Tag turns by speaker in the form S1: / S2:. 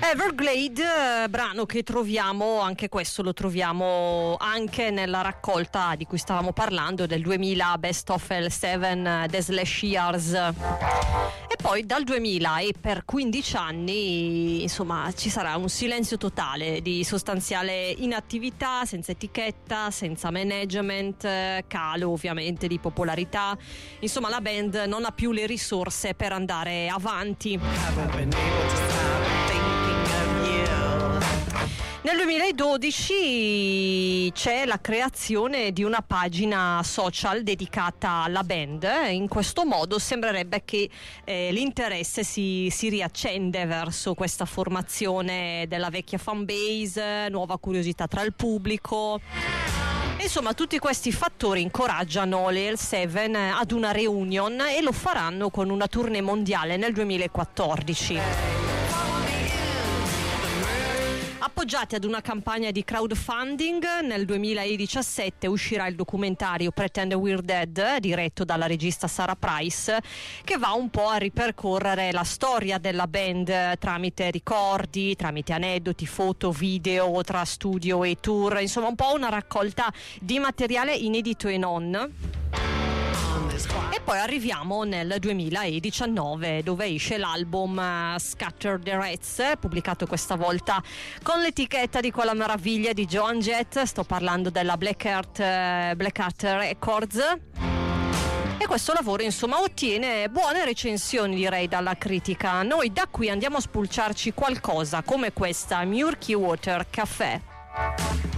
S1: Everglade, brano che troviamo, anche questo lo troviamo anche nella raccolta di cui stavamo parlando del 2000, Best of L7 The Slash Years. E poi dal 2000 e per 15 anni, insomma, ci sarà un silenzio totale di sostanziale inattività, senza etichetta, senza management, calo ovviamente di popolarità. Insomma, la band non ha più le risorse per andare avanti. Nel 2012 c'è la creazione di una pagina social dedicata alla band. In questo modo sembrerebbe che l'interesse si riaccende verso questa formazione della vecchia fanbase, nuova curiosità tra il pubblico. Insomma, tutti questi fattori incoraggiano le L7 ad una reunion e lo faranno con una tournée mondiale nel 2014. Appoggiati ad una campagna di crowdfunding, nel 2017 uscirà il documentario Pretend We're Dead, diretto dalla regista Sarah Price, che va un po' a ripercorrere la storia della band tramite ricordi, tramite aneddoti, foto, video, tra studio e tour, insomma un po' una raccolta di materiale inedito e non. E poi arriviamo nel 2019, dove esce l'album Scatter the Rats, pubblicato questa volta con l'etichetta di quella meraviglia di Joan Jett. Sto parlando della Black Heart Records. E questo lavoro, insomma, ottiene buone recensioni, direi, dalla critica. Noi da qui andiamo a spulciarci qualcosa come questa Murky Water Café.